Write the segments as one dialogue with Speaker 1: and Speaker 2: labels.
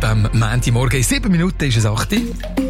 Speaker 1: diesem Montagmorgen. In 7 Minuten ist es 8 Uhr.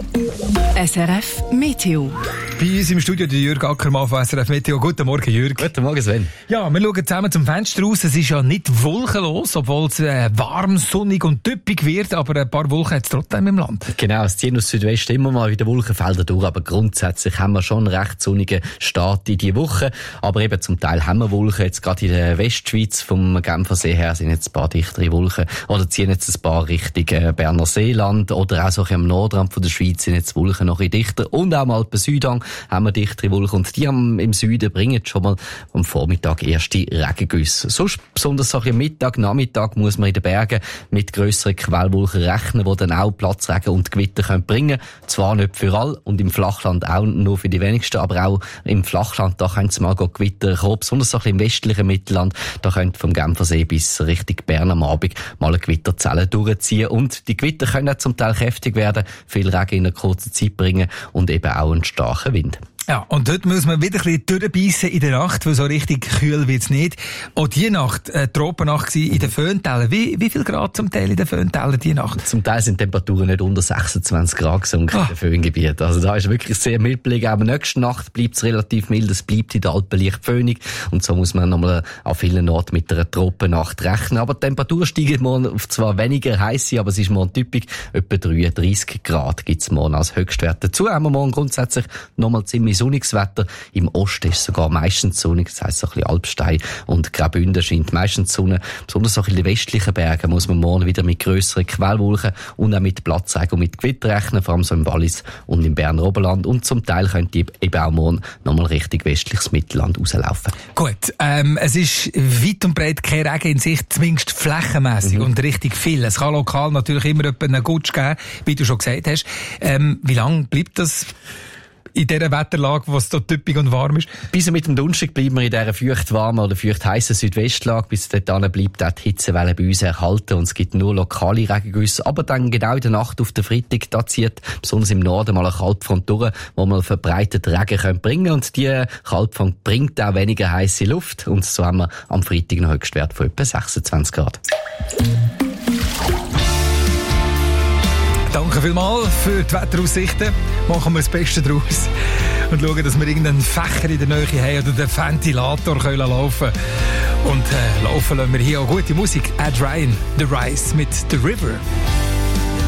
Speaker 2: SRF Meteo.
Speaker 1: Bei uns im Studio der Jürg Ackermann von SRF Meteo. Guten Morgen, Jürg.
Speaker 3: Guten Morgen, Sven.
Speaker 1: Ja, wir schauen zusammen zum Fenster raus. Es ist ja nicht wolkenlos, obwohl es warm, sonnig und typisch wird, aber ein paar Wolken hat es trotzdem im Land.
Speaker 3: Genau, es ziehen aus Südwesten immer mal wieder Wolkenfelder durch, aber grundsätzlich haben wir schon einen recht sonnigen Start in die Woche. Aber eben zum Teil haben wir Wolken. Jetzt gerade in der Westschweiz vom Genfersee her sind jetzt ein paar dichtere Wolken oder ziehen jetzt ein paar Richtung Berner Seeland oder auch so am Nordrand von der Schweiz sind jetzt Wolken noch ein bisschen dichter. Und auch am Alpen-Südhang haben wir dichtere Wolken und die im Süden bringen schon mal am Vormittag erste Regengüsse. Sonst, besonders so am Mittag, Nachmittag muss man in den Bergen mit grösseren Quellwolken rechnen, die dann auch Platzregen und Gewitter bringen können. Zwar nicht für alle und im Flachland auch nur für die wenigsten, aber auch im Flachland, da können es mal Gewitter kommen, besonders so im westlichen Mittelland, da könnte vom Genfersee bis Richtung Bern am Abend mal eine Gewitterzelle durchziehen und die Gewitter können auch zum Teil kräftig werden, viel Regen in einer kurzen Zeit bringen und eben auch einen starken Wind.
Speaker 1: Ja, und dort muss man wieder ein bisschen durchbeissen in der Nacht, weil so richtig kühl wird's nicht. Auch die Nacht, Tropennacht gsi in den Föhntälern. Wie viel Grad zum Teil in den Föhntälern die Nacht?
Speaker 3: Zum Teil sind Temperaturen nicht unter 26 Grad gesunken in den Föhngebieten. Also da ist wirklich sehr mild gelegen. Aber nächste Nacht bleibt es relativ mild. Es bleibt in den Alpen leicht föhnig. Und so muss man nochmal an vielen Orten mit einer Tropennacht rechnen. Aber die Temperaturen steigen morgen auf zwar weniger heiß, aber es ist morgen typisch. Etwa 33 Grad gibt's morgen als Höchstwert. Dazu haben wir morgen grundsätzlich nochmal ziemlich sonniges Wetter. Im Osten ist es sogar meistens sonnig, das heisst so ein bisschen Alpstein und Graubünden scheint meistens die Sonne. Besonders so in den westlichen Bergen muss man morgen wieder mit grösseren Quellwolken und auch mit Platzregen und mit Gewitter rechnen, vor allem so im Wallis und im Berner Oberland. Und zum Teil könnte eben auch morgen nochmal Richtung westliches Mittelland rauslaufen.
Speaker 1: Gut, es ist weit und breit kein Regen in Sicht, zumindest flächenmässig und richtig viel. Es kann lokal natürlich immer einen Gutsch geben, wie du schon gesagt hast. Wie lange bleibt das in dieser Wetterlage, wo es da typisch und warm ist?
Speaker 3: Bis mit dem Donnerstag bleiben wir in dieser feucht-warmen oder feucht-heissen Südwestlage. Bis dahin bleibt auch die Hitzewelle bei uns erhalten und es gibt nur lokale Regengüsse. Aber dann genau in der Nacht auf den Freitag, da zieht besonders im Norden mal eine Kaltfront durch, wo man verbreitet Regen bringen können. Und die Kaltfront bringt auch weniger heisse Luft. Und so haben wir am Freitag einen Höchstwert von etwa 26 Grad.
Speaker 1: Danke vielmals für die Wetteraussichten. Machen wir das Beste daraus und schauen, dass wir irgendeinen Fächer in der Nähe haben oder den Ventilator können laufen. Und laufen lassen wir hier auch gute Musik. Ed Ryan, The Rise mit The River.